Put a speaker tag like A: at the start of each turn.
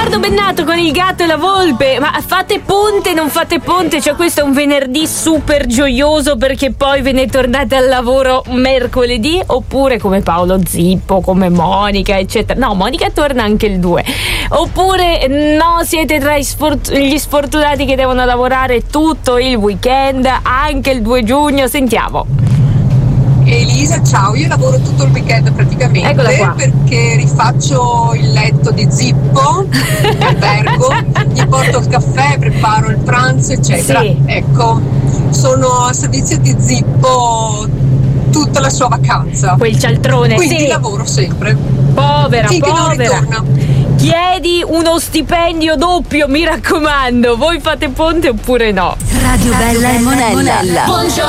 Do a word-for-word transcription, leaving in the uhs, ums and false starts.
A: Edoardo Bennato con Il gatto e la volpe. Ma fate ponte, non fate ponte? Cioè questo è un venerdì super gioioso perché poi ve ne tornate al lavoro mercoledì? Oppure come Paolo Zippo, come Monica eccetera? No, Monica torna anche il due. Oppure no, siete tra sfort- gli sfortunati che devono lavorare tutto il weekend, anche il due giugno? Sentiamo.
B: Elisa, ciao, io lavoro tutto il weekend praticamente perché rifaccio il letto di Zippo in albergo, gli porto il caffè, preparo il pranzo eccetera. Sì. Ecco, sono a servizio di Zippo tutta la sua vacanza.
A: Quel cialtrone,
B: quindi
A: sì.
B: lavoro sempre.
A: Povera,
B: finché
A: povera.
B: non ritorna.
A: Chiedi uno stipendio doppio, mi raccomando. Voi fate ponte oppure no?
C: Radio Bella e Monella. Buongiorno.